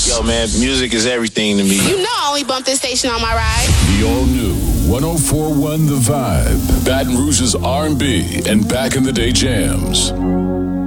Yo, man, music is everything to me. You know I only bump this station on my ride. The all-new 104.1 The Vibe. Baton Rouge's R&B and back-in-the-day jams.